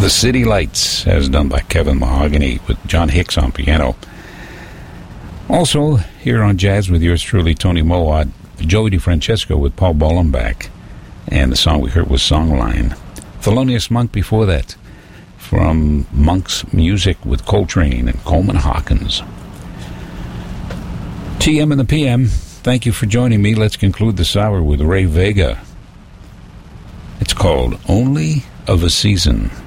The City Lights, as done by Kevin Mahogany with John Hicks on piano. Also, here on Jazz with yours truly, Tony Mowat, Joey DeFrancesco with Paul Bollenbach, and the song we heard was Songline. Thelonious Monk before that, from Monk's Music with Coltrane and Coleman Hawkins. TM and the PM, thank you for joining me. Let's conclude this hour with Ray Vega. It's called Only of a Season.